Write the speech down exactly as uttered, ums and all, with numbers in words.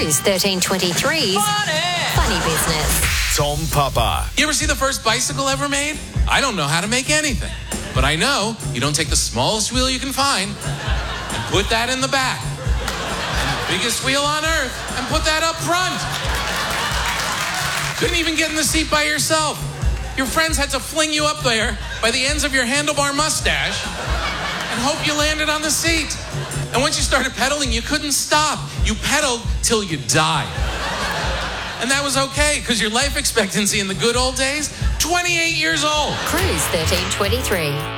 Cruise thirteen twenty-three's Funny. Funny Business. Tom Papa. You ever see the first bicycle ever made? I don't know how to make anything. But I know you don't take the smallest wheel you can find and put that in the back. And the biggest wheel on earth and put that up front. Couldn't even get in the seat by yourself. Your friends had to fling you up there by the ends of your handlebar mustache and hope you landed on the seat. And once you started pedaling, you couldn't stop. You pedaled till you died. And that was okay, because your life expectancy in the good old days, twenty-eight years old. Cruise thirteen twenty-three.